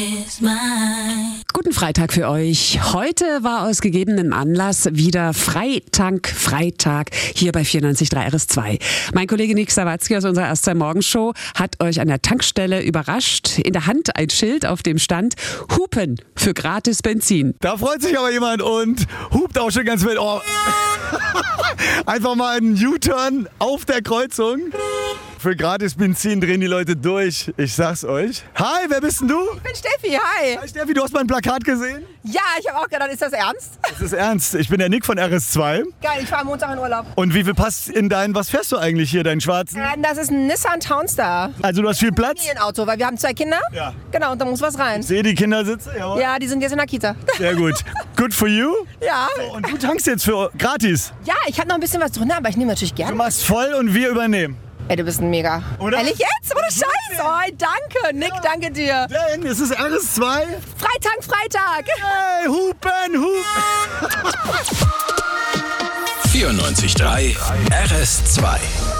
Guten Freitag für euch. Heute war aus gegebenem Anlass wieder Freitag hier bei 94.3 RS2. Mein Kollege Nick Sawatzki aus unserer Erster Morgenshow hat euch an der Tankstelle überrascht. In der Hand ein Schild, auf dem stand Hupen für gratis Benzin. Da freut sich aber jemand und hupt auch schon ganz wild. Oh. Einfach mal einen U-Turn auf der Kreuzung. Für gratis Benzin drehen die Leute durch. Ich sag's euch. Hi, wer bist denn du? Ich bin Steffi, hi. Hi Steffi, du hast mein Plakat gesehen? Ja, ich habe auch gedacht, ist das ernst? Das ist ernst. Ich bin der Nick von RS2. Geil, ich fahre am Montag in Urlaub. Und wie viel passt in deinen, was fährst du eigentlich hier, deinen schwarzen? Das ist ein Nissan Townstar. Also du hast viel Platz? Ein Auto, weil wir haben 2 Kinder. Ja. Genau, und da muss was rein. Ich sehe die Kindersitze, jawohl. Ja, die sind jetzt in der Kita. Sehr gut. Good for you. Ja. So, und du tankst jetzt für gratis. Ja, ich habe noch ein bisschen was drin, aber ich nehme natürlich Du gerne. machst voll und wir übernehmen. Ey, du bist ein Mega. Oder? Ehrlich jetzt? Ohne Scheiß. Oh, danke, Nick, danke dir. Denn es ist RS2. Freitag. Hey, hupen, hupen. 94.3 RS2